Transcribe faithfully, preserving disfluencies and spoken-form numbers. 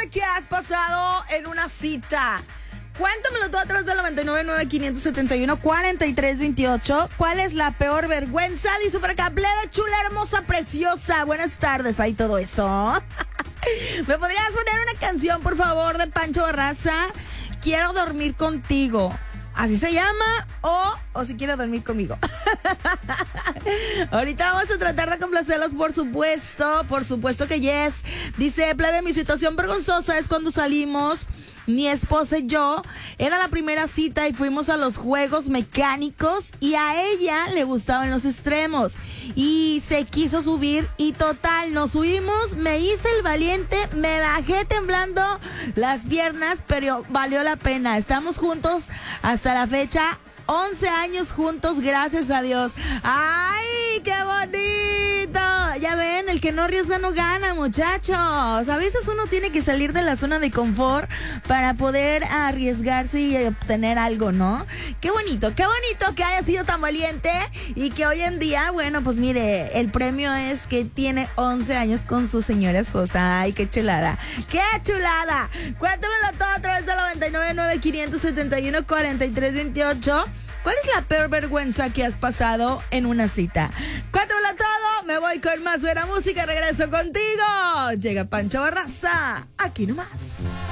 que has pasado en una cita. Cuéntamelo tú a través del noventa y nueve, nueve, quinientos setenta y uno, cuarenta y tres veintiocho. ¿Cuál es la peor vergüenza? Dice por acá, plebe, chula, hermosa, preciosa. Buenas tardes, hay todo eso. ¿Me podrías poner una canción, por favor, de Pancho Barraza? Quiero dormir contigo. Así se llama, o, o si quiere dormir conmigo. Ahorita vamos a tratar de complacerlos, por supuesto, por supuesto que yes. Dice, plebe, mi situación vergonzosa es cuando salimos, mi esposa y yo, era la primera cita y fuimos a los juegos mecánicos y a ella le gustaban los extremos y se quiso subir y total, nos subimos, me hice el valiente, me bajé temblando las piernas, pero valió la pena. Estamos juntos hasta la fecha, once años juntos, gracias a Dios. ¡Ay, qué bonito! Ya ven, el que no arriesga no gana, muchachos. A veces uno tiene que salir de la zona de confort para poder arriesgarse y obtener algo, ¿no? Qué bonito, qué bonito que haya sido tan valiente y que hoy en día, bueno, pues mire, el premio es que tiene once años con su señora esposa. ¡Ay, qué chulada! ¡Qué chulada! Cuéntamelo todo a través del noventa y nueve, nueve, quinientos setenta y uno, cuarenta y tres veintiocho. ¿Cuál es la peor vergüenza que has pasado en una cita? Cuéntamelo todo, me voy con más buena música, regreso contigo. Llega Pancho Barraza, aquí nomás.